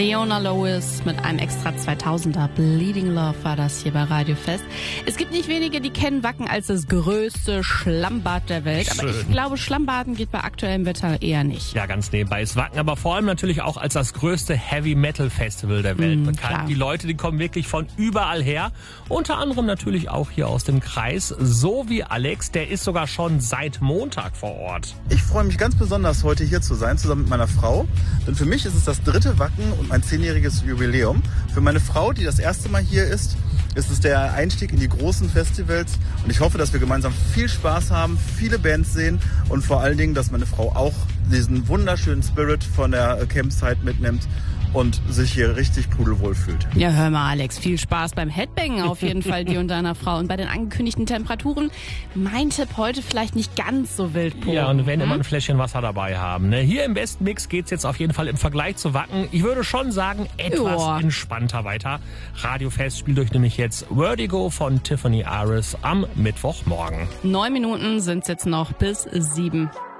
Leona Lewis mit einem extra 2000er. Bleeding Love war das hier bei Radio Fest. Es gibt nicht wenige, die kennen Wacken als das größte Schlammbad der Welt. Schön. Aber ich glaube, Schlammbaden geht bei aktuellem Wetter eher nicht. Ja, ganz nebenbei ist Wacken, aber vor allem natürlich auch als das größte Heavy-Metal-Festival der Welt bekannt. Klar. Die Leute, die kommen wirklich von überall her. Unter anderem natürlich auch hier aus dem Kreis. So wie Alex, der ist sogar schon seit Montag vor Ort. Ich freue mich ganz besonders, heute hier zu sein, zusammen mit meiner Frau. Denn für mich ist es das 3. Wacken und mein 10-jähriges Jubiläum. Für meine Frau, die das erste Mal hier ist es der Einstieg in die großen Festivals. Und ich hoffe, dass wir gemeinsam viel Spaß haben, viele Bands sehen und vor allen Dingen, dass meine Frau auch diesen wunderschönen Spirit von der Campzeit mitnimmt und sich hier richtig pudelwohl fühlt. Ja, hör mal, Alex, viel Spaß beim Headbangen auf jeden Fall dir und deiner Frau. Und bei den angekündigten Temperaturen, mein Tipp heute vielleicht nicht ganz so wild. Ja, und wir werden immer ein Fläschchen Wasser dabei haben. Ne? Hier im besten Mix geht's jetzt auf jeden Fall im Vergleich zu Wacken, ich würde schon sagen, etwas entspannter weiter. Radio Fest spielt euch nämlich jetzt Vertigo von Tiffany Aris am Mittwochmorgen. 9 Minuten sind's jetzt noch bis 7.